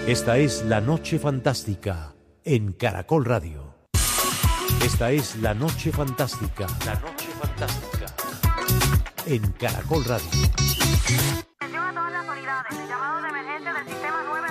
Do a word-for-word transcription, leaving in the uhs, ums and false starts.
Esta es La Noche Fantástica en Caracol Radio. Esta es La Noche Fantástica. La Noche Fantástica en Caracol Radio. Atención a todas las unidades. El llamado de emergencia del